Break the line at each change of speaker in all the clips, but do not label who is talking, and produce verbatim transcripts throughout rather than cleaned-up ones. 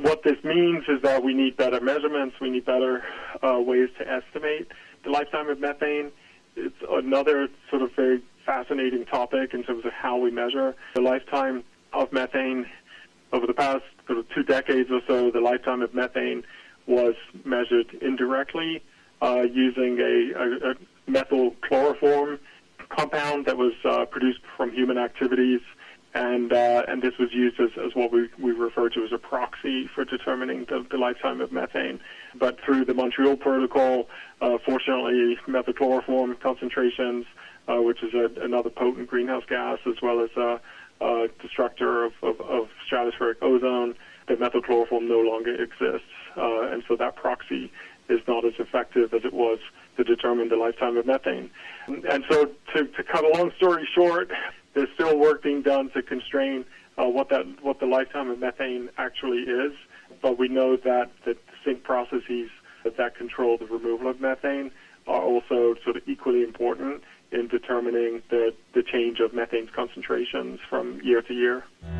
what this means is that we need better measurements, we need better uh, ways to estimate the lifetime of methane. It's another sort of very fascinating topic in terms of how we measure the lifetime of methane. Over the past sort of two decades or so, the lifetime of methane was measured indirectly uh, using a, a, a methyl chloroform compound that was uh, produced from human activities, and uh, and this was used as, as what we, we refer to as a proxy for determining the, the lifetime of methane. But through the Montreal Protocol, uh, fortunately, methyl chloroform concentrations, uh, which is a, another potent greenhouse gas, as well as a, a destructor of, of, of stratospheric ozone, the methyl chloroform no longer exists. Uh, and so that proxy is not as effective as it was to determine the lifetime of methane. And so to, to cut a long story short, there's still work being done to constrain uh, what that what the lifetime of methane actually is, but we know that the distinct processes that control the removal of methane are also sort of equally important in determining the, the change of methane concentrations from year to year.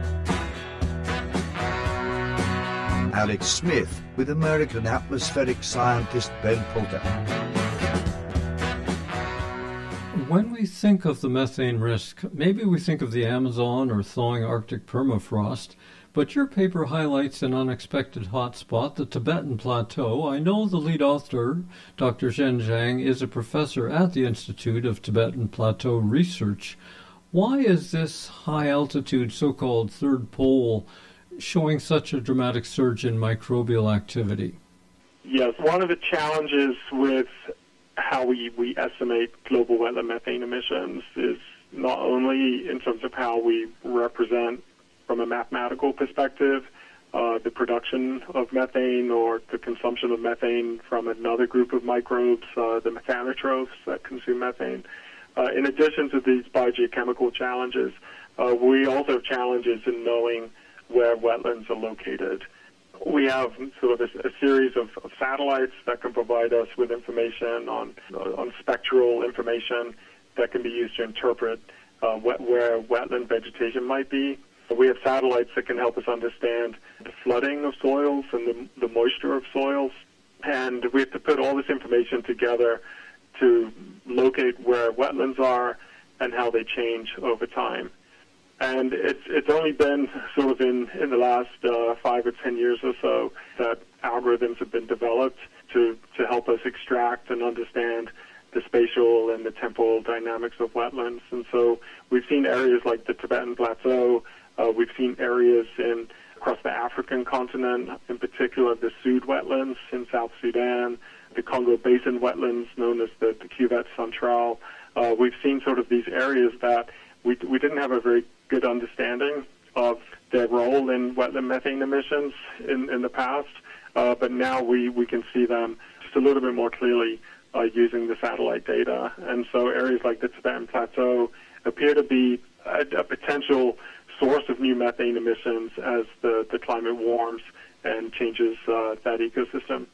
Alex Smith with American atmospheric scientist Ben Poulter.
When we think of the methane risk, maybe we think of the Amazon or thawing Arctic permafrost, but your paper highlights an unexpected hotspot, the Tibetan Plateau. I know the lead author, Doctor Zhen Zhang, is a professor at the Institute of Tibetan Plateau Research. Why is this high-altitude so-called third pole showing such a dramatic surge in microbial activity?
Yes, one of the challenges with how we, we estimate global wetland methane emissions is not only in terms of how we represent from a mathematical perspective uh, the production of methane or the consumption of methane from another group of microbes, uh, the methanotrophs that consume methane. Uh, in addition to these biogeochemical challenges, uh, we also have challenges in knowing where wetlands are located. We have sort of a, a series of, of satellites that can provide us with information on on spectral information that can be used to interpret uh, wet, where wetland vegetation might be. We have satellites that can help us understand the flooding of soils and the, the moisture of soils. And we have to put all this information together to locate where wetlands are and how they change over time. And it's it's only been sort of in, in the last uh, five or ten years or so that algorithms have been developed to, to help us extract and understand the spatial and the temporal dynamics of wetlands. And so we've seen areas like the Tibetan Plateau, uh, we've seen areas in across the African continent, in particular the Sud wetlands in South Sudan, the Congo Basin wetlands known as the, the Cuvette Centrale. Uh, we've seen sort of these areas that we, we didn't have a very good understanding of their role in wetland methane emissions in, in the past, uh, but now we, we can see them just a little bit more clearly uh, using the satellite data. And so areas like the Tibetan Plateau appear to be a, a potential source of new methane emissions as the, the climate warms and changes uh, that ecosystem.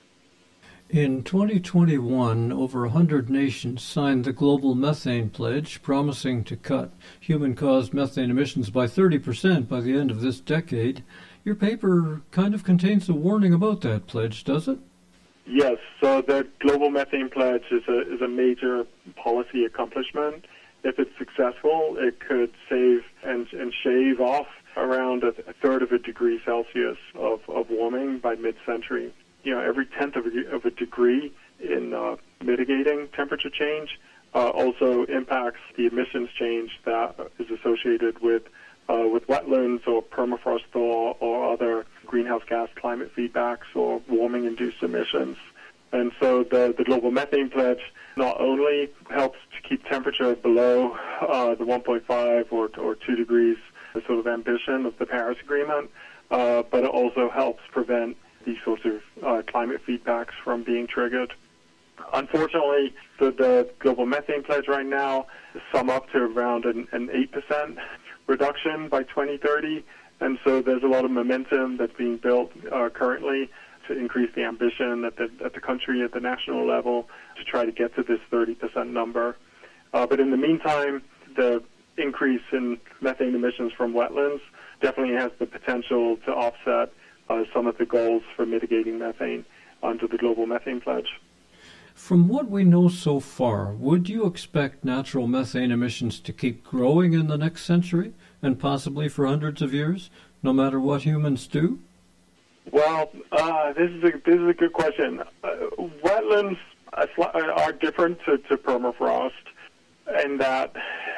In twenty twenty-one, over one hundred nations signed the Global Methane Pledge, promising to cut human-caused methane emissions by thirty percent by the end of this decade. Your paper kind of contains a warning about that pledge, does it?
Yes. So the Global Methane Pledge is a, is a major policy accomplishment. If it's successful, it could save and, and shave off around a, a third of a degree Celsius of, of warming by mid-century. You know, every tenth of a, of a degree in uh, mitigating temperature change uh, also impacts the emissions change that is associated with uh, with wetlands or permafrost thaw or other greenhouse gas climate feedbacks or warming-induced emissions. And so the, the Global Methane Pledge not only helps to keep temperature below uh, the one point five or, or two degrees, the sort of ambition of the Paris Agreement, uh, but it also helps prevent these sorts of uh, climate feedbacks from being triggered. Unfortunately, the, the Global Methane Pledge right now sum up to around an, an eight percent reduction by twenty thirty, and so there's a lot of momentum that's being built uh, currently to increase the ambition at the, at the country, at the national level, to try to get to this thirty percent number. Uh, but in the meantime, the increase in methane emissions from wetlands definitely has the potential to offset uh, some of the goals for mitigating methane under the Global Methane Pledge.
From what we know so far, would you expect natural methane emissions to keep growing in the next century and possibly for hundreds of years, no matter what humans do?
Well, uh, this is a this is a good question. Uh, wetlands are different to, to permafrost in that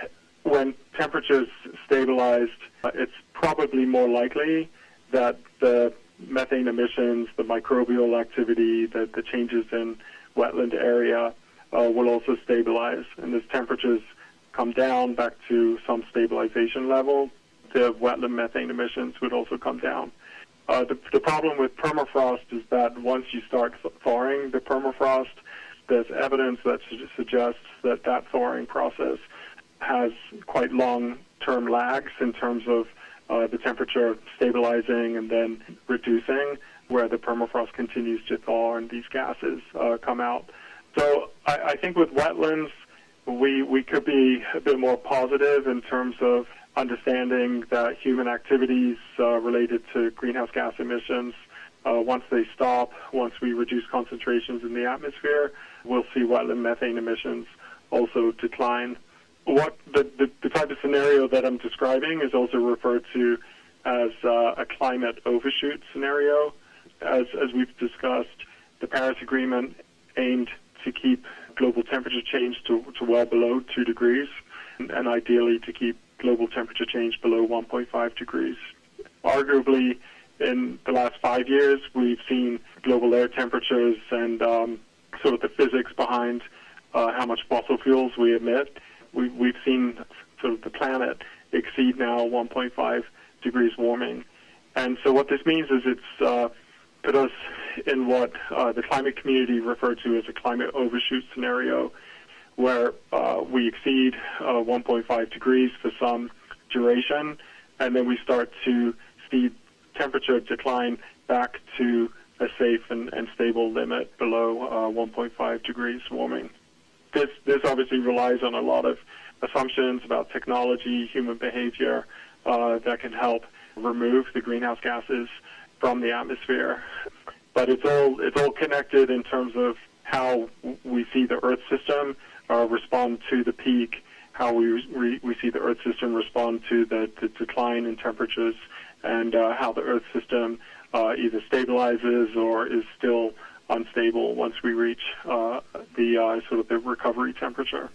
when temperatures stabilized, uh, it's probably more likely that the methane emissions, the microbial activity, the, the changes in wetland area uh, will also stabilize. And as temperatures come down back to some stabilization level, the wetland methane emissions would also come down. Uh, the, the problem with permafrost is that once you start thawing the permafrost, there's evidence that su- suggests that that thawing process has quite long-term lags in terms of uh, the temperature stabilizing and then reducing, where the permafrost continues to thaw and these gases uh, come out. So I, I think with wetlands, we we could be a bit more positive in terms of understanding that human activities uh, related to greenhouse gas emissions, uh, once they stop, once we reduce concentrations in the atmosphere, we'll see wetland methane emissions also decline. What the, the, the type of scenario that I'm describing is also referred to as uh, a climate overshoot scenario. As, as we've discussed, the Paris Agreement aimed to keep global temperature change to, to well below two degrees, and, and ideally to keep global temperature change below one point five degrees. Arguably, in the last five years, we've seen global air temperatures and um, sort of the physics behind uh, how much fossil fuels we emit. We, we've seen sort of the planet exceed now one point five degrees warming. And so what this means is it's uh, put us in what uh, the climate community referred to as a climate overshoot scenario, where uh, we exceed uh, one point five degrees for some duration, and then we start to see temperature decline back to a safe and, and stable limit below uh, one point five degrees warming. This, this obviously relies on a lot of assumptions about technology, human behavior uh, that can help remove the greenhouse gases from the atmosphere. But it's all it's all connected in terms of how we see the Earth system uh, respond to the peak, how we we, we see the Earth system respond to the, the decline in temperatures, and uh, how the Earth system uh, either stabilizes or is still unstable once we reach uh, the uh, sort of the recovery temperature.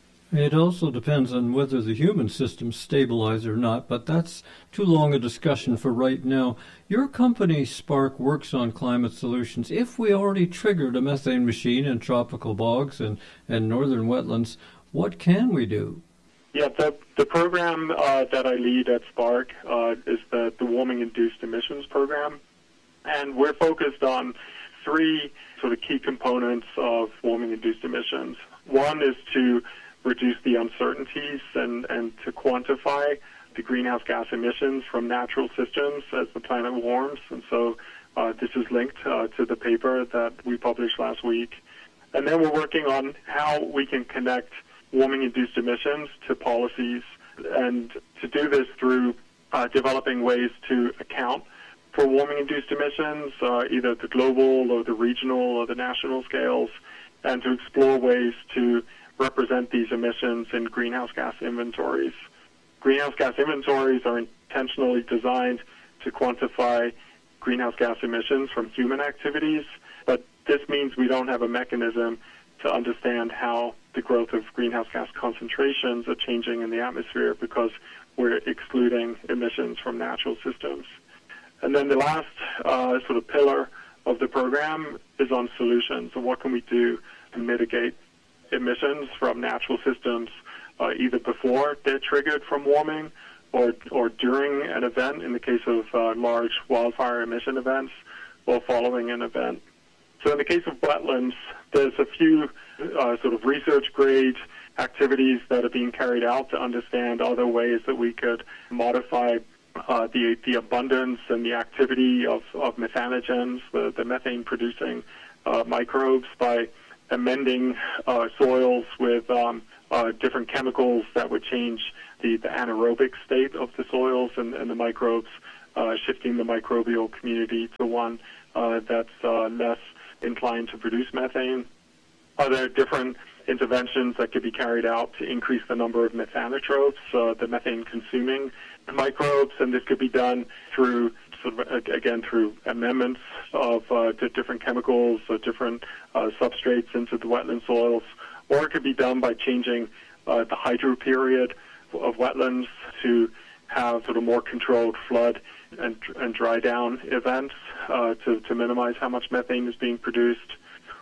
It also depends on whether the human systems stabilize or not, but that's too long a discussion for right now. Your company, Spark, works on climate solutions. If we already triggered a methane machine in tropical bogs and, and northern wetlands, what can we do?
Yeah, the, the program uh, that I lead at Spark uh, is the, the Warming-Induced Emissions Program, and we're focused on three sort of key components of warming-induced emissions. One is to reduce the uncertainties and, and to quantify the greenhouse gas emissions from natural systems as the planet warms. And so uh, this is linked uh, to the paper that we published last week. And then we're working on how we can connect warming-induced emissions to policies, and to do this through uh, developing ways to account for warming-induced emissions, uh, either at the global or the regional or the national scales, and to explore ways to represent these emissions in greenhouse gas inventories. Greenhouse gas inventories are intentionally designed to quantify greenhouse gas emissions from human activities, but this means we don't have a mechanism to understand how the growth of greenhouse gas concentrations are changing in the atmosphere because we're excluding emissions from natural systems. And then the last uh, sort of pillar of the program is on solutions. So what can we do to mitigate emissions from natural systems, uh, either before they're triggered from warming or or during an event, in the case of uh, large wildfire emission events, or following an event. So in the case of wetlands, there's a few uh, sort of research-grade activities that are being carried out to understand other ways that we could modify uh, the the abundance and the activity of, of methanogens, the, the methane-producing uh, microbes, by amending uh, soils with um, uh, different chemicals that would change the, the anaerobic state of the soils and, and the microbes uh, shifting the microbial community to one uh, that's uh, less inclined to produce methane. Are there different interventions that could be carried out to increase the number of methanotropes, uh, the methane-consuming microbes? And this could be done through, sort of, again, through amendments of uh, to different chemicals or different uh, substrates into the wetland soils, or it could be done by changing uh, the hydro period of wetlands to have sort of more controlled flood and, and dry down events uh, to, to minimize how much methane is being produced.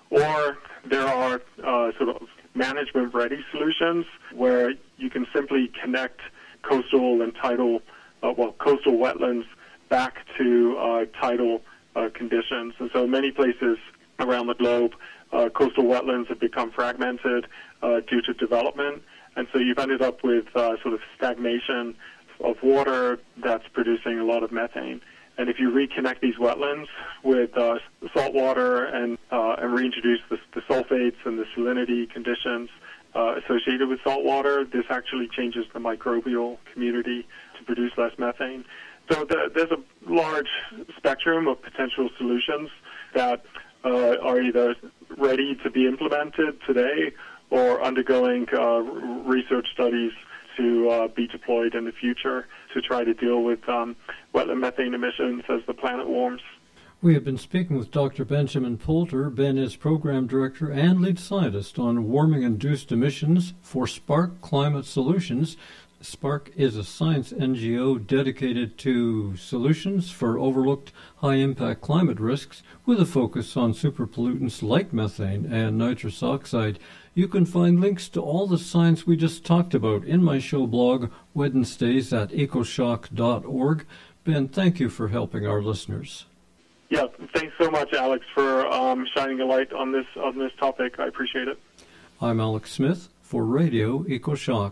Or there are uh, sort of management-ready solutions where you can simply connect coastal and tidal, uh, well, coastal wetlands back to uh, tidal uh, conditions. And so many places around the globe, uh, coastal wetlands have become fragmented uh, due to development. And so you've ended up with uh, sort of stagnation of water that's producing a lot of methane. And if you reconnect these wetlands with uh, salt water and, uh, and reintroduce the, the sulfates and the salinity conditions uh, associated with salt water, this actually changes the microbial community to produce less methane. So the, there's a large spectrum of potential solutions that uh, are either ready to be implemented today or undergoing uh, research studies to uh, be deployed in the future to try to deal with um, wetland methane emissions as the planet warms.
We have been speaking with Doctor Benjamin Poulter. Ben is Program Director and Lead Scientist on warming-induced emissions for Spark Climate Solutions. Spark is a science N G O dedicated to solutions for overlooked high-impact climate risks with a focus on superpollutants like methane and nitrous oxide. You can find links to all the science we just talked about in my show blog, Wednesdays at ecoshock dot org. Ben, thank you for helping our listeners.
Yeah, thanks so much, Alex, for um, shining a light on this on this topic. I appreciate it.
I'm Alex Smith for Radio EcoShock.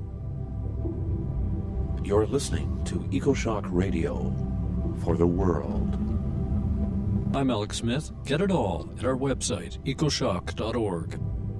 You're listening to EcoShock Radio for the world.
I'm Alex Smith. Get it all at our website, ecoshock dot org.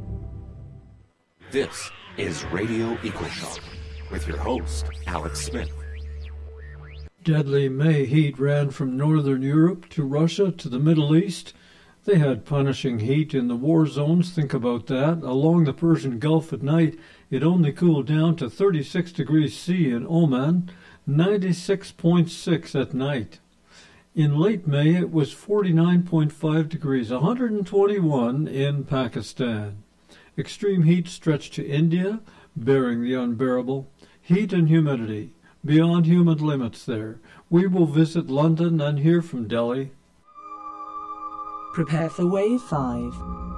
This is Radio EcoShock with your host, Alex Smith.
Deadly May heat ran from northern Europe to Russia to the Middle East. They had punishing heat in the war zones, think about that. Along the Persian Gulf at night, it only cooled down to thirty-six degrees C in Oman, ninety-six point six at night. In late May, it was forty-nine point five degrees, one hundred twenty-one in Pakistan. Extreme heat stretched to India, bearing the unbearable. Heat and humidity, beyond human limits there. We will visit London and hear from Delhi.
Prepare for Wave five.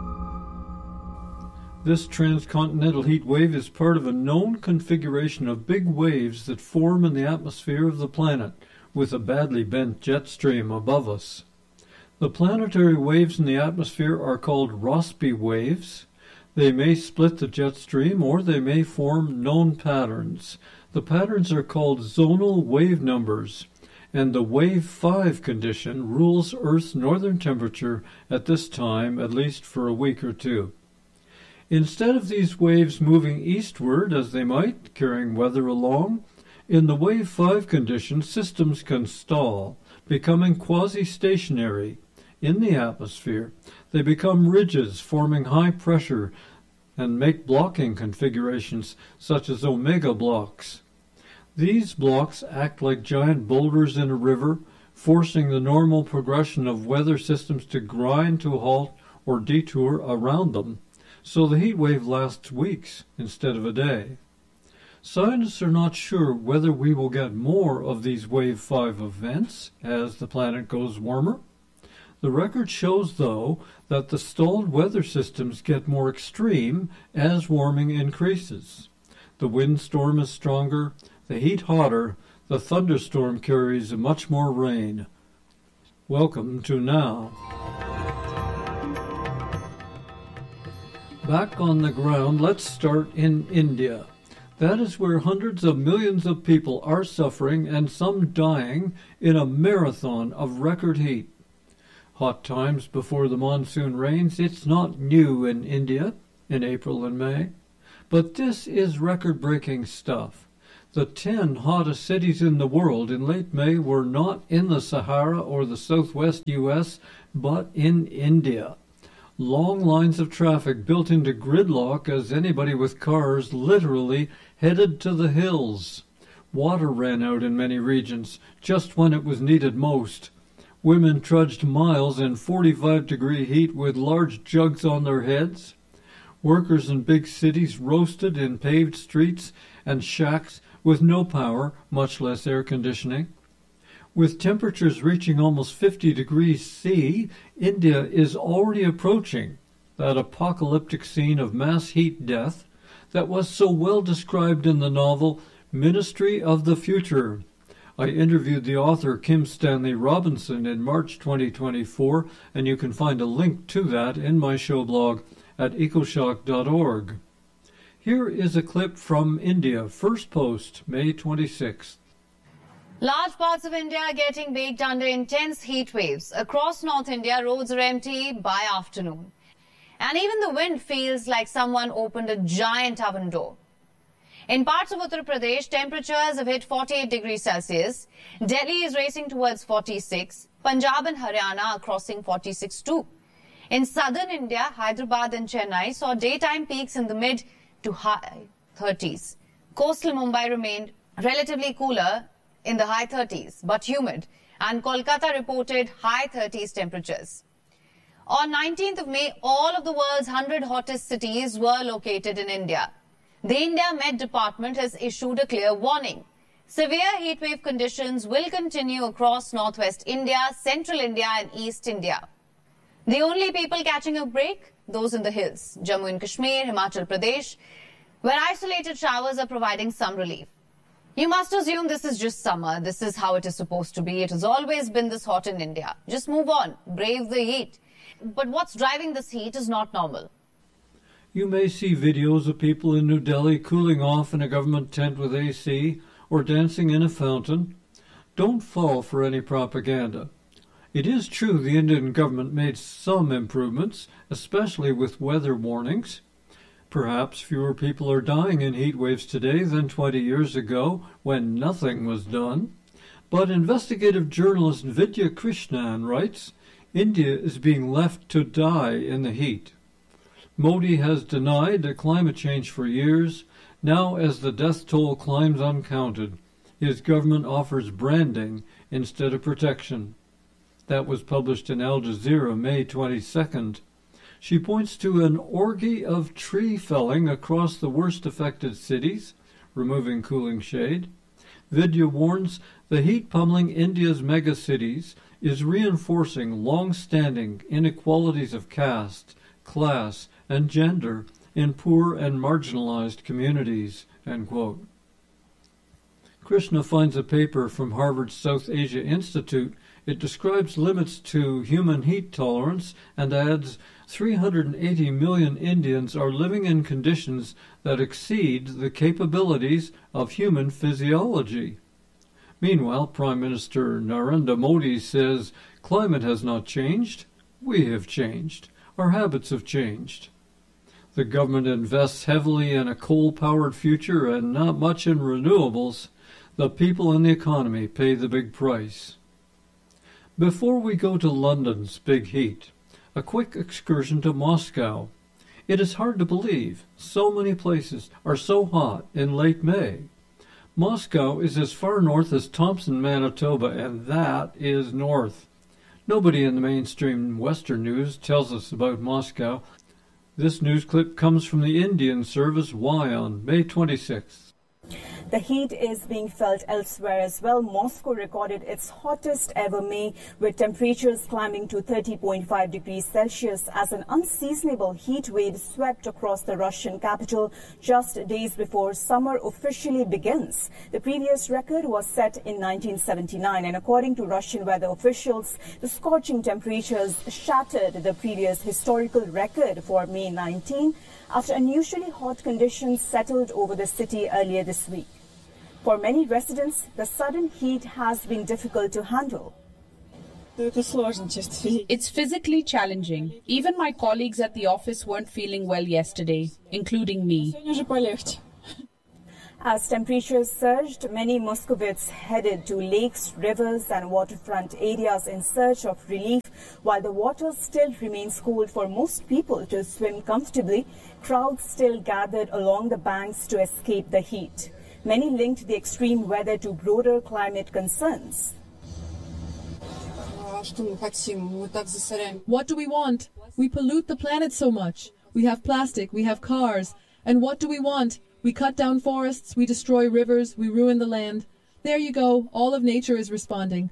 This transcontinental heat wave is part of a known configuration of big waves that form in the atmosphere of the planet, with a badly bent jet stream above us. The planetary waves in the atmosphere are called Rossby waves. They may split the jet stream or they may form known patterns. The patterns are called zonal wave numbers, and the wave five condition rules Earth's northern temperature at this time, at least for a week or two. Instead of these waves moving eastward as they might, carrying weather along, in the wave five condition, systems can stall, becoming quasi-stationary in the atmosphere. They become ridges, forming high pressure, and make blocking configurations such as omega blocks. These blocks act like giant boulders in a river, forcing the normal progression of weather systems to grind to a halt or detour around them, so the heat wave lasts weeks instead of a day. Scientists are not sure whether we will get more of these wave five events as the planet goes warmer. The record shows, though, that the stalled weather systems get more extreme as warming increases. The windstorm is stronger, the heat hotter, the thunderstorm carries much more rain. Welcome to Now. Back on the ground, let's start in India. That is where hundreds of millions of people are suffering and some dying in a marathon of record heat. Hot times before the monsoon rains, it's not new in India in April and May. But this is record-breaking stuff. The ten hottest cities in the world in late May were not in the Sahara or the southwest U S, but in India. Long lines of traffic built into gridlock as anybody with cars literally headed to the hills. Water ran out in many regions, just when it was needed most. Women trudged miles in forty-five degree heat with large jugs on their heads. Workers in big cities roasted in paved streets and shacks with no power, much less air conditioning. With temperatures reaching almost fifty degrees C, India is already approaching that apocalyptic scene of mass heat death that was so well described in the novel Ministry of the Future. I interviewed the author Kim Stanley Robinson in March twenty twenty-four, and you can find a link to that in my show blog at ecoshock dot org. Here is a clip from India, first post, May twenty-sixth.
Large parts of India are getting baked under intense heat waves. Across North India, roads are empty by afternoon. And even the wind feels like someone opened a giant oven door. In parts of Uttar Pradesh, temperatures have hit forty-eight degrees Celsius. Delhi is racing towards forty-six. Punjab and Haryana are crossing forty-six too. In southern India, Hyderabad and Chennai saw daytime peaks in the mid to high thirties. Coastal Mumbai remained relatively cooler in the high thirties, but humid, and Kolkata reported high thirties temperatures. On nineteenth of May, all of the world's one hundred hottest cities were located in India. The India Met Department has issued a clear warning. Severe heatwave conditions will continue across northwest India, central India and east India. The only people catching a break? Those in the hills, Jammu and Kashmir, Himachal Pradesh, where isolated showers are providing some relief. You must assume this is just summer. This is how it is supposed to be. It has always been this hot in India. Just move on. Brave the heat. But what's driving this heat is not normal.
You may see videos of people in New Delhi cooling off in a government tent with A C or dancing in a fountain. Don't fall for any propaganda. It is true the Indian government made some improvements, especially with weather warnings. Perhaps fewer people are dying in heat waves today than twenty years ago when nothing was done. But investigative journalist Vidya Krishnan writes, India is being left to die in the heat. Modi has denied climate change for years. Now, as the death toll climbs uncounted, his government offers branding instead of protection. That was published in Al Jazeera May twenty-second. She points to an orgy of tree felling across the worst affected cities, removing cooling shade. Vidya warns the heat pummeling India's megacities is reinforcing long-standing inequalities of caste, class, and gender in poor and marginalized communities, end quote. Krishna finds a paper from Harvard's South Asia Institute. It describes limits to human heat tolerance and adds three hundred eighty million Indians are living in conditions that exceed the capabilities of human physiology. Meanwhile, Prime Minister Narendra Modi says climate has not changed. We have changed. Our habits have changed. The government invests heavily in a coal-powered future and not much in renewables. The people and the economy pay the big price. Before we go to London's big heat, a quick excursion to Moscow. It is hard to believe so many places are so hot in late May. Moscow is as far north as Thompson, Manitoba, and that is north. Nobody in the mainstream Western news tells us about Moscow. This news clip comes from the Indian service Y on May twenty-sixth.
The heat is being felt elsewhere as well. Moscow recorded its hottest ever May, with temperatures climbing to thirty point five degrees Celsius as an unseasonable heat wave swept across the Russian capital just days before summer officially begins. The previous record was set in nineteen seventy-nine, and according to Russian weather officials, the scorching temperatures shattered the previous historical record for May nineteenth after unusually hot conditions settled over the city earlier this week. For many residents, the sudden heat has been difficult to handle.
It's physically challenging. Even my colleagues at the office weren't feeling well yesterday, including me.
As temperatures surged, many Muscovites headed to lakes, rivers and waterfront areas in search of relief. While the water still remains cold for most people to swim comfortably, crowds still gathered along the banks to escape the heat. Many linked the extreme weather to broader climate concerns.
What do we want? We pollute the planet so much. We have plastic, we have cars. And what do we want? We cut down forests, we destroy rivers, we ruin the land. There you go, all of nature is responding.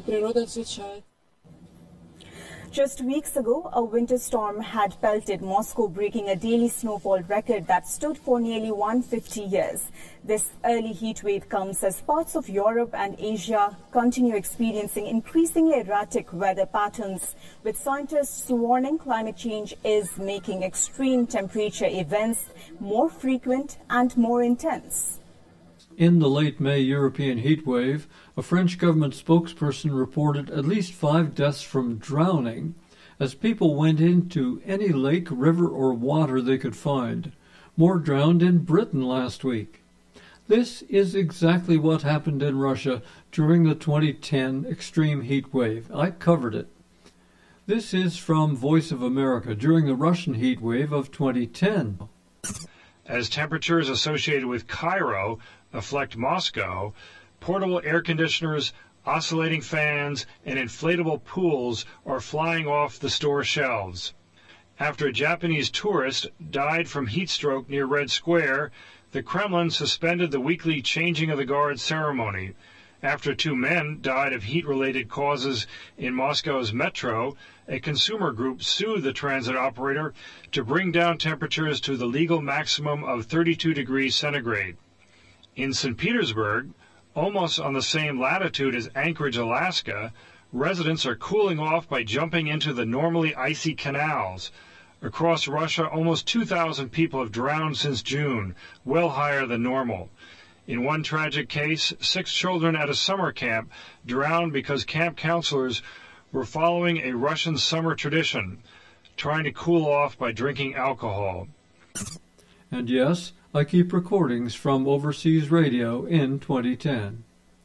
Just weeks ago, a winter storm had pelted Moscow, breaking a daily snowfall record that stood for nearly one hundred fifty years. This early heat wave comes as parts of Europe and Asia continue experiencing increasingly erratic weather patterns, with scientists warning climate change is making extreme temperature events more frequent and more intense.
In the late May European heat wave, a French government spokesperson reported at least five deaths from drowning as people went into any lake, river, or water they could find. More drowned in Britain last week. This is exactly what happened in Russia during the twenty ten extreme heat wave. I covered it. This is from Voice of America during the Russian heat wave of twenty ten.
As temperatures associated with Cairo affect Moscow, portable air conditioners, oscillating fans, and inflatable pools are flying off the store shelves. After a Japanese tourist died from heat stroke near Red Square, the Kremlin suspended the weekly changing of the guard ceremony. After two men died of heat-related causes in Moscow's metro, a consumer group sued the transit operator to bring down temperatures to the legal maximum of thirty-two degrees centigrade. In Saint Petersburg, almost on the same latitude as Anchorage, Alaska, residents are cooling off by jumping into the normally icy canals. Across Russia, almost two thousand people have drowned since June, well higher than normal. In one tragic case, six children at a summer camp drowned because camp counselors were following a Russian summer tradition, trying to cool off by drinking alcohol.
And yes, I keep recordings from overseas radio in twenty ten.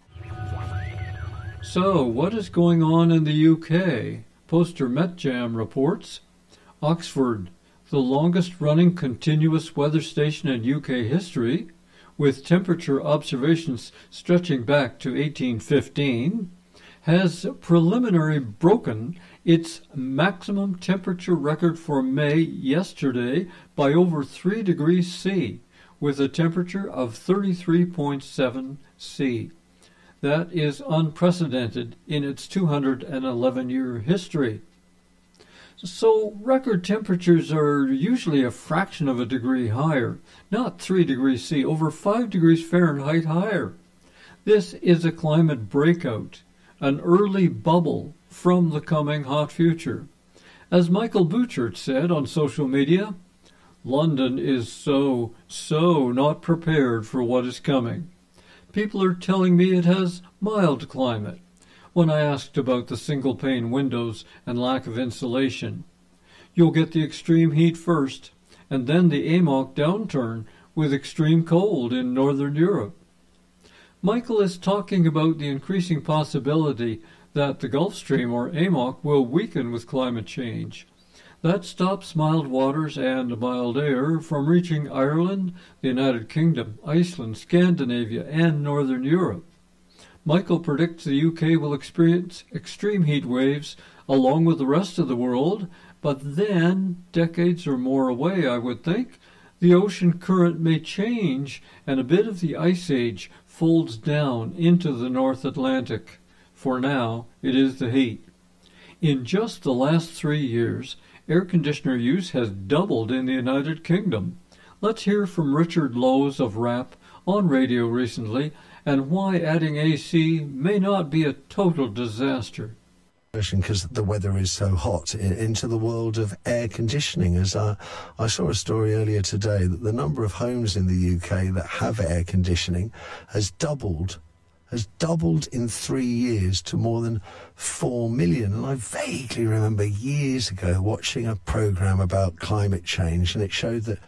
So, what is going on in the U K? Poster Met Jam reports. Oxford, the longest-running continuous weather station in U K history, with temperature observations stretching back to eighteen fifteen, has preliminarily broken its maximum temperature record for May yesterday by over three degrees C, with a temperature of thirty-three point seven C. That is unprecedented in its two hundred eleven year history. So record temperatures are usually a fraction of a degree higher, not three degrees C, over five degrees Fahrenheit higher. This is a climate breakout, an early bubble from the coming hot future. As Michael Bouchard said on social media, London is so, so not prepared for what is coming. People are telling me it has mild climate when I asked about the single-pane windows and lack of insulation. You'll get the extreme heat first, and then the A M O C downturn with extreme cold in Northern Europe. Michael is talking about the increasing possibility that the Gulf Stream, or A M O C, will weaken with climate change. That stops mild waters and mild air from reaching Ireland, the United Kingdom, Iceland, Scandinavia, and Northern Europe. Michael predicts the U K will experience extreme heat waves along with the rest of the world, but then, decades or more away, I would think, the ocean current may change and a bit of the ice age folds down into the North Atlantic. For now, it is the heat. In just the last three years, air conditioner use has doubled in the United Kingdom. Let's hear from Richard Lowes of R A P on radio recently, and why adding A C may not be a total disaster.
Because the weather is so hot, into the world of air conditioning. As I, I saw a story earlier today that the number of homes in the U K that have air conditioning has doubled, has doubled in three years to more than four million. And I vaguely remember years ago watching a programme about climate change, and it showed that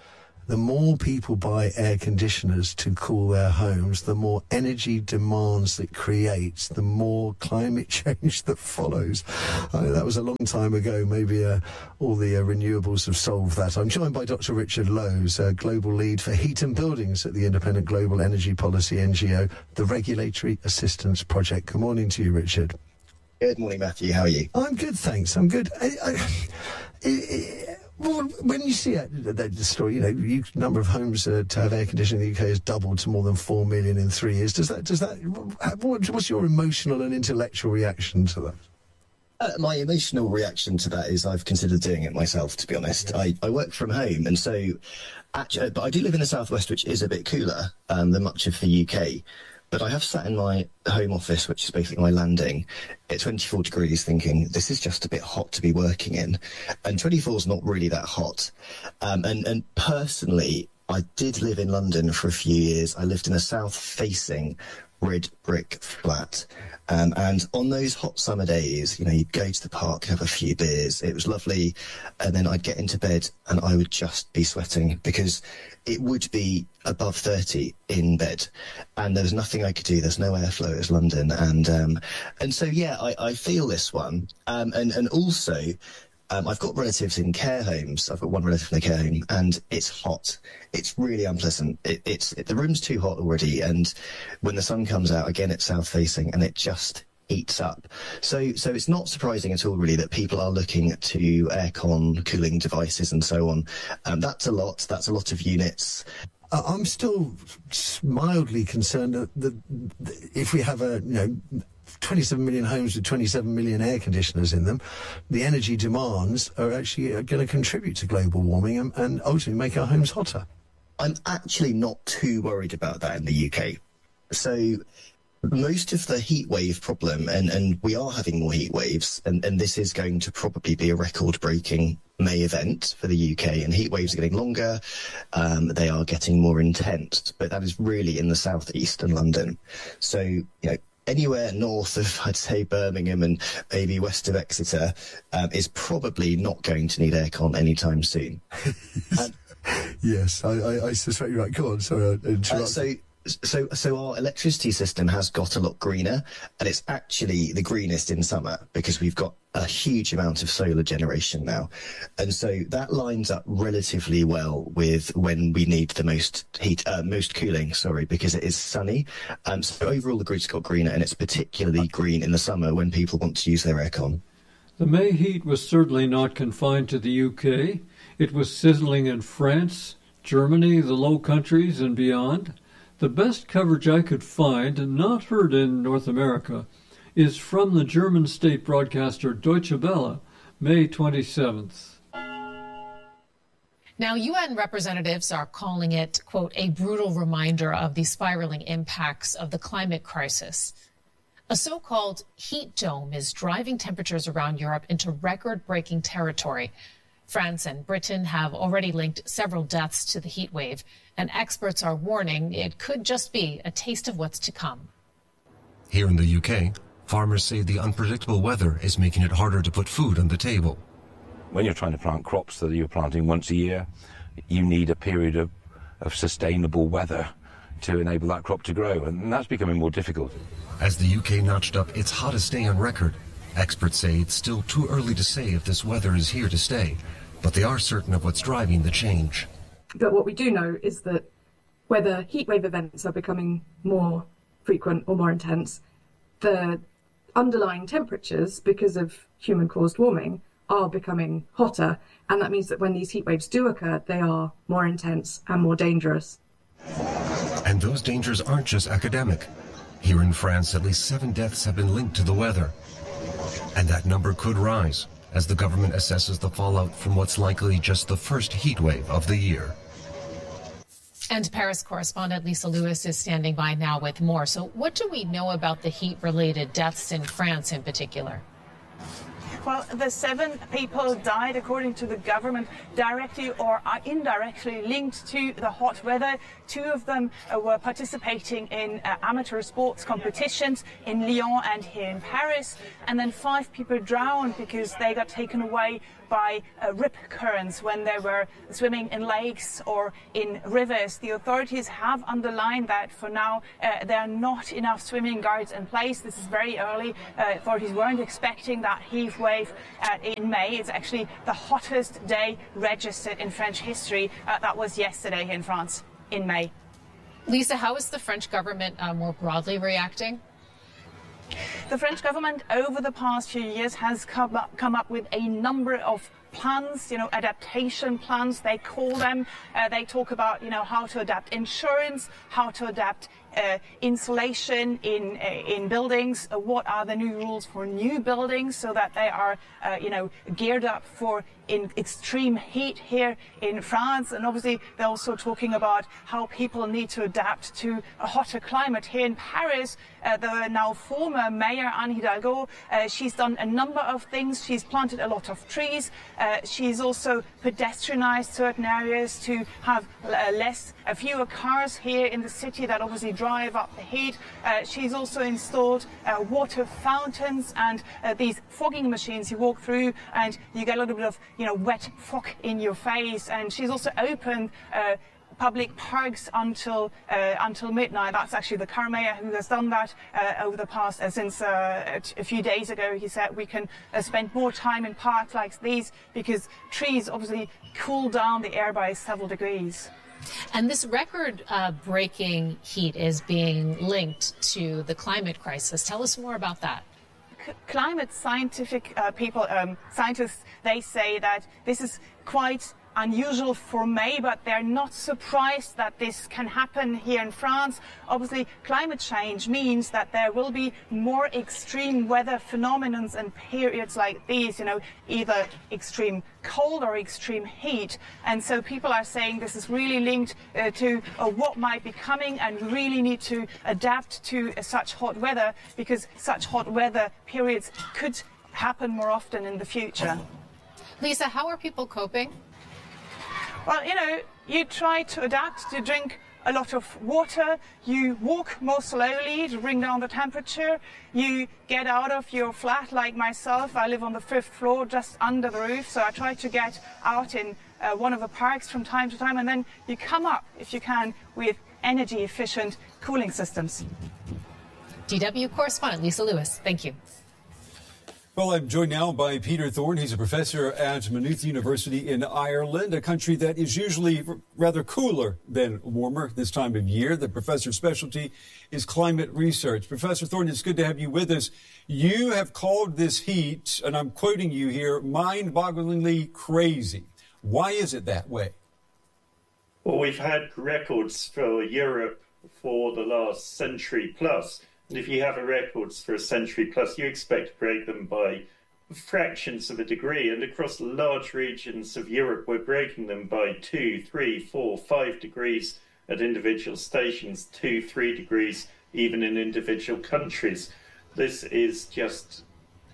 the more people buy air conditioners to cool their homes, the more energy demands it creates, the more climate change that follows. I know that was a long time ago. Maybe uh, all the uh, renewables have solved that. I'm joined by Doctor Richard Lowes, uh, Global Lead for Heat and Buildings at the Independent Global Energy Policy N G O, the Regulatory Assistance Project. Good morning to you, Richard.
Good morning, Matthew. How are you?
I'm good, thanks. I'm good. I, I, I, I, Well, when you see uh, the, the story, you know, the number of homes uh, to have air conditioning in the U K has doubled to more than four million in three years. Does that, does that, what, what's your emotional and intellectual reaction to that?
Uh, my emotional reaction to that is I've considered doing it myself, to be honest. Yeah. I, I work from home, and so, actually, but I do live in the southwest, which is a bit cooler um, than much of the U K. But I have sat in my home office, which is basically my landing, at twenty-four degrees thinking, this is just a bit hot to be working in. And twenty-four is not really that hot. Um, and, and personally, I did live in London for a few years. I lived in a south-facing red brick flat. Um, and on those hot summer days, you know, you'd go to the park, have a few beers. It was lovely. And then I'd get into bed and I would just be sweating because it would be above thirty in bed. And there was nothing I could do. There's no airflow. It was London. And um, and so, yeah, I, I feel this one. Um, and, and also, Um, I've got relatives in care homes. I've got one relative in a care home, and it's hot. It's really unpleasant. It, it's it, the room's too hot already, and when the sun comes out, again, it's south-facing, and it just heats up. So, so it's not surprising at all, really, that people are looking to aircon cooling devices and so on. Um, that's a lot. That's a lot of units.
I'm still mildly concerned that, that, that if we have a, you know, twenty-seven million homes with twenty-seven million air conditioners in them, the energy demands are actually going to contribute to global warming and, and ultimately make our homes hotter.
I'm actually not too worried about that in the U K. So most of the heat wave problem, and, and we are having more heat waves, and, and this is going to probably be a record-breaking May event for the U K, and heat waves are getting longer, um, they are getting more intense, but that is really in the southeast and London. So, you know, anywhere north of, I'd say, Birmingham and maybe west of Exeter um, is probably not going to need aircon anytime soon. um,
yes, I, I, I suspect you're right. Go on, sorry, I interrupted.
Uh, so, so, so our electricity system has got a lot greener, and it's actually the greenest in summer because we've got a huge amount of solar generation now. And so that lines up relatively well with when we need the most heat, uh, most cooling, sorry, because it is sunny. Um, so overall the grid's got greener, and it's particularly green in the summer when people want to use their aircon.
The May heat was certainly not confined to the U K. It was sizzling in France, Germany, the Low Countries, and beyond. The best coverage I could find, and not heard in North America, is from the German state broadcaster Deutsche Welle, May twenty-seventh.
Now, U N representatives are calling it, quote, a brutal reminder of the spiraling impacts of the climate crisis. A so-called heat dome is driving temperatures around Europe into record-breaking territory. France and Britain have already linked several deaths to the heat wave, and experts are warning it could just be a taste of what's to come.
Here in the U K, farmers say the unpredictable weather is making it harder to put food on the table.
When you're trying to plant crops that you're planting once a year, you need a period of, of sustainable weather to enable that crop to grow, and that's becoming more difficult.
As the U K notched up its hottest day on record, experts say it's still too early to say if this weather is here to stay, but they are certain of what's driving the change.
But what we do know is that whether heatwave events are becoming more frequent or more intense, the underlying temperatures, because of human-caused warming, are becoming hotter, and that means that when these heat waves do occur, they are more intense and more dangerous.
And those dangers aren't just academic. Here in France, at least seven deaths have been linked to the weather. And that number could rise as the government assesses the fallout from what's likely just the first heat wave of the year.
And Paris correspondent Lisa Lewis is standing by now with more. So what do we know about the heat-related deaths in France in particular?
Well, the seven people died, according to the government, directly or indirectly linked to the hot weather. Two of them uh, were participating in uh, amateur sports competitions in Lyon and here in Paris. And then five people drowned because they got taken away by uh, rip currents when they were swimming in lakes or in rivers. The authorities have underlined that for now uh, there are not enough swimming guards in place. This is very early. Uh, authorities weren't expecting that heat wave uh, in May. It's actually the hottest day registered in French history. Uh, that was yesterday in France in May.
Lisa, how is the French government uh, more broadly reacting?
The French government over the past few years has come up, come up with a number of plans, you know, adaptation plans, they call them. Uh, they talk about, you know, how to adapt insurance, how to adapt uh, insulation in uh, in buildings, uh, what are the new rules for new buildings so that they are, uh, you know, geared up for in extreme heat here in France. And obviously they're also talking about how people need to adapt to a hotter climate. Here in Paris, uh, the now former mayor Anne Hidalgo, uh, she's done a number of things. She's planted a lot of trees. Uh, she's also pedestrianized certain areas to have uh, less, uh, fewer cars here in the city that obviously drive up the heat. Uh, she's also installed uh, water fountains and uh, these fogging machines. You walk through and you get a little bit of, you know, wet fog in your face. And she's also opened uh, public parks until uh, until midnight. That's actually the current mayor who has done that uh, over the past uh, since uh, a few days ago. He said we can uh, spend more time in parks like these because trees obviously cool down the air by several degrees.
And this record-breaking uh, heat is being linked to the climate crisis. Tell us more about that.
C- climate scientific uh, people, um, scientists, they say that this is quite unusual for May, but they're not surprised that this can happen here in France. Obviously, climate change means that there will be more extreme weather phenomena and periods like these, you know, either extreme cold or extreme heat. And so people are saying this is really linked uh, to uh, what might be coming, and we really need to adapt to uh, such hot weather because such hot weather periods could happen more often in the future.
Lisa, how are people coping?
Well, you know, you try to adapt, to drink a lot of water, you walk more slowly to bring down the temperature, you get out of your flat like myself. I live on the fifth floor just under the roof, so I try to get out in uh, one of the parks from time to time, and then you come up, if you can, with energy efficient cooling systems.
D W correspondent Lisa Lewis, thank you.
Well, I'm joined now by Peter Thorne. He's a professor at Maynooth University in Ireland, a country that is usually rather cooler than warmer this time of year. The professor's specialty is climate research. Professor Thorne, it's good to have you with us. You have called this heat, and I'm quoting you here, mind-bogglingly crazy. Why is it that way?
Well, we've had records for Europe for the last century plus. And if you have a records for a century plus, you expect to break them by fractions of a degree. And across large regions of Europe, we're breaking them by two, three, four, five degrees at individual stations, two, three degrees even in individual countries. This is just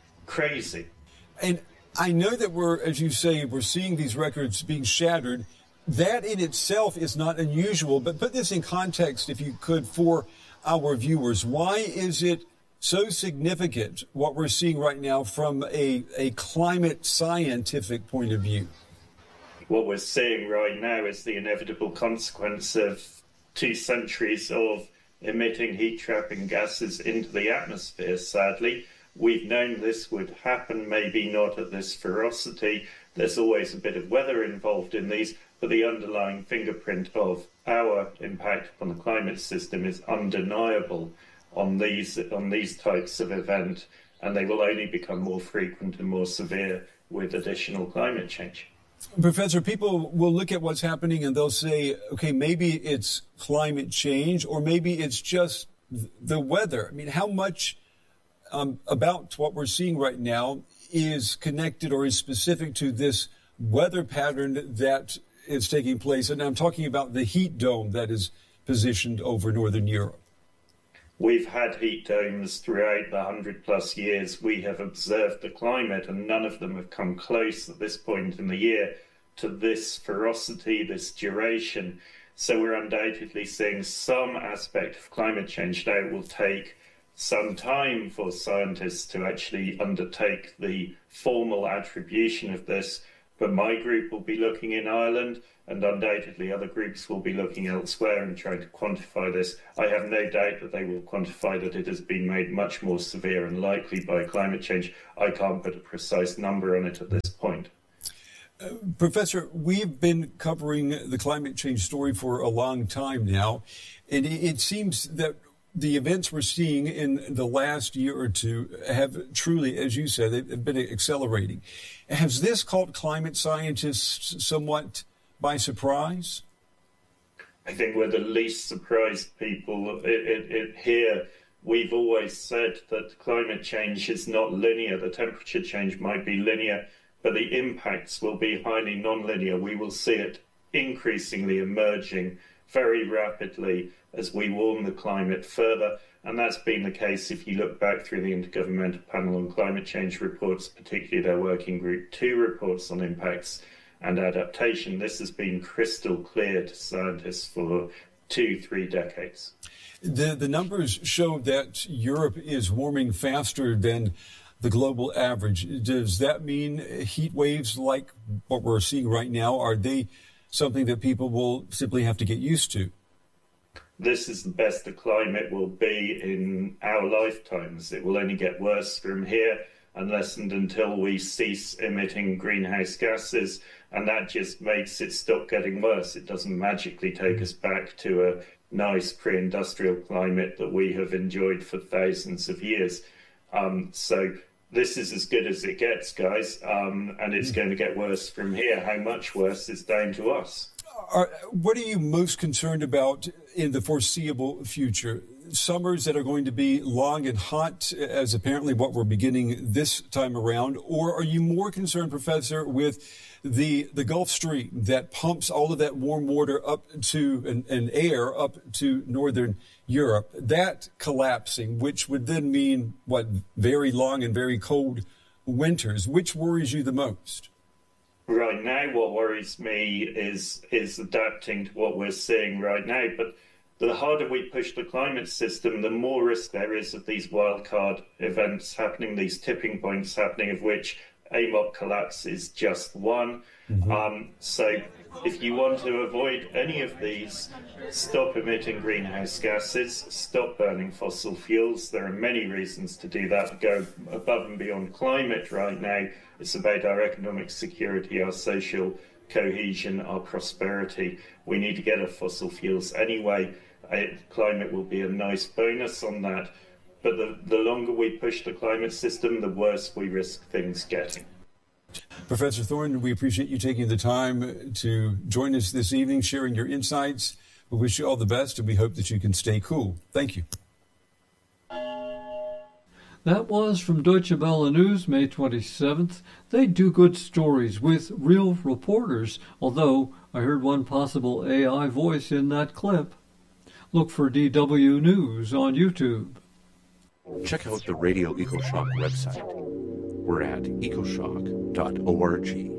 crazy.
And I know that we're, as you say, we're seeing these records being shattered. That in itself is not unusual. But put this in context, if you could, for our viewers. Why is it so significant what we're seeing right now from a, a climate scientific point of view?
What we're seeing right now is the inevitable consequence of two centuries of emitting heat-trapping gases into the atmosphere, sadly. We've known this would happen, maybe not at this ferocity. There's always a bit of weather involved in these, but the underlying fingerprint of our impact on the climate system is undeniable on these on these types of events, and they will only become more frequent and more severe with additional climate change.
Professor, people will look at what's happening and they'll say, okay, maybe it's climate change or maybe it's just the weather. I mean, how much um, about what we're seeing right now is connected or is specific to this weather pattern that is taking place? And I'm talking about the heat dome that is positioned over Northern Europe.
We've had heat domes throughout the one hundred plus years we have observed the climate, and none of them have come close at this point in the year to this ferocity, this duration. So we're undoubtedly seeing some aspect of climate change. Now, it will take some time for scientists to actually undertake the formal attribution of this, but my group will be looking in Ireland, and undoubtedly other groups will be looking elsewhere and trying to quantify this. I have no doubt that they will quantify that it has been made much more severe and likely by climate change. I can't put a precise number on it at this point.
Uh, Professor, we've been covering the climate change story for a long time now, and it, it seems that the events we're seeing in the last year or two have truly, as you said, they've been accelerating. Has this caught climate scientists somewhat by surprise?
I think we're the least surprised people it, it, it here. We've always said that climate change is not linear. The temperature change might be linear, but the impacts will be highly non-linear. We will see it increasingly emerging very rapidly as we warm the climate further. And that's been the case if you look back through the Intergovernmental Panel on Climate Change reports, particularly their Working Group two reports on impacts and adaptation. This has been crystal clear to scientists for two, three decades.
The, the numbers show that Europe is warming faster than the global average. Does that mean heat waves like what we're seeing right now, are they something that people will simply have to get used to?
This is the best the climate will be in our lifetimes. It will only get worse from here unless and until we cease emitting greenhouse gases, and that just makes it stop getting worse. It doesn't magically take us back to a nice pre-industrial climate that we have enjoyed for thousands of years. Um, so this is as good as it gets, guys, um, and it's going to get worse from here. How much worse is down to us.
Are, what are you most concerned about in the foreseeable future? Summers that are going to be long and hot, as apparently what we're beginning this time around, or are you more concerned, Professor, with the the Gulf Stream that pumps all of that warm water up to and, and air up to northern Europe, that collapsing, which would then mean what, very long and very cold winters? Which worries you the most?
Right now, what worries me is is adapting to what we're seeing right now. But the harder we push the climate system, the more risk there is of these wildcard events happening, these tipping points happening, of which A M O C collapse is just one. Mm-hmm. Um, so if you want to avoid any of these, stop emitting greenhouse gases, stop burning fossil fuels. There are many reasons to do that, go above and beyond climate right now. It's about our economic security, our social cohesion, our prosperity. We need to get off fossil fuels anyway. Climate will be a nice bonus on that. But the, the longer we push the climate system, the worse we risk things getting.
Professor Thorne, we appreciate you taking the time to join us this evening, sharing your insights. We wish you all the best, and we hope that you can stay cool. Thank you.
That was from Deutsche Welle News, May twenty-seventh. They do good stories with real reporters, although I heard one possible A I voice in that clip. Look for D W News on YouTube.
Check out the Radio EcoShock website. We're at ecoshock dot org.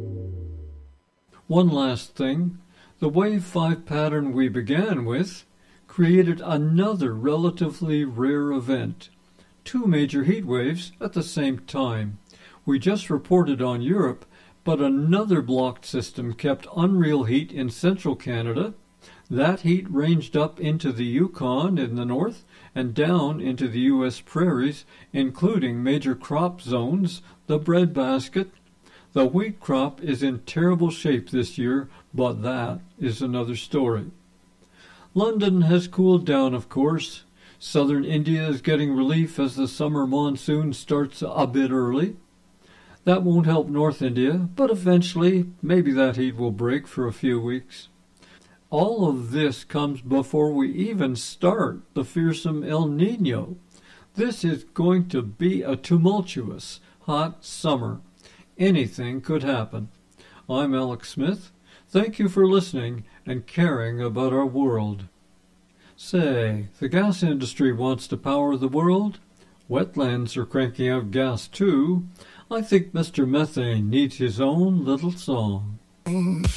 One last thing. The Wave five pattern we began with created another relatively rare event. Two major heat waves at the same time. We just reported on Europe, but another blocked system kept unreal heat in central Canada. That heat ranged up into the Yukon in the north and down into the U S prairies, including major crop zones, the breadbasket. The wheat crop is in terrible shape this year, but that is another story. London has cooled down, of course. Southern India is getting relief as the summer monsoon starts a bit early. That won't help North India, but eventually maybe that heat will break for a few weeks. All of this comes before we even start the fearsome El Niño. This is going to be a tumultuous, hot summer. Anything could happen. I'm Alex Smith. Thank you for listening and caring about our world. Say, the gas industry wants to power the world. Wetlands are cranking out gas too. I think Mister Methane needs his own little song.